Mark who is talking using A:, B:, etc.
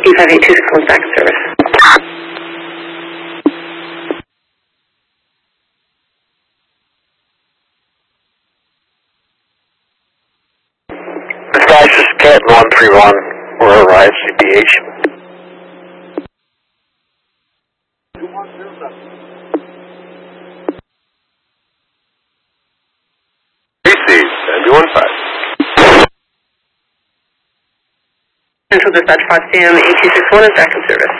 A: P5826 back in service.
B: Dispatch, this is Cat 131, we're arrived, CPH.
C: Receive, 915.
A: Central Dispatch 5CM 8261 is back in service.